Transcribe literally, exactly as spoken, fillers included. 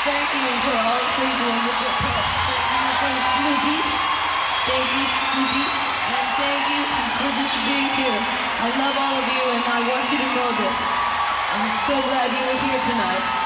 Thank you for all the things you did. Thank you for Snoopy. Thank you, Snoopy. And thank you for just being here. I love all of you and I want you to know that I'm so glad you were here tonight.